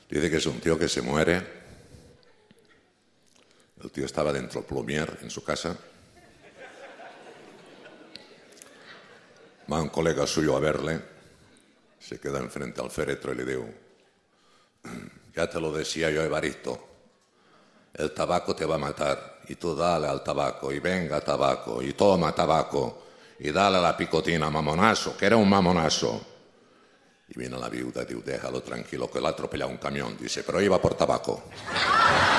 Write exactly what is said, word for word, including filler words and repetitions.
Dice que es un tío que se muere. El tío estaba dentro del plumier en su casa. Va un colega suyo a verle, se queda enfrente al féretro y le digo: ya te lo decía yo, Evaristo, el tabaco te va a matar, y tú dale al tabaco, y venga tabaco, y toma tabaco, y dale a la picotina, mamonazo, que era un mamonazo. Y viene la viuda y dice: déjalo tranquilo, que le ha atropellado un camión. Dice: pero iba por tabaco.